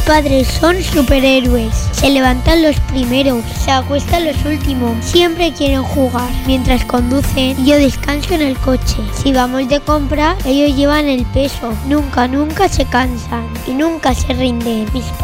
padres son superhéroes. Se levantan los primeros, se acuestan los últimos. Siempre quieren jugar. Mientras conducen, yo descanso en el coche. Si vamos de compra, ellos llevan el peso. Nunca se cansan y nunca se rinden. Mis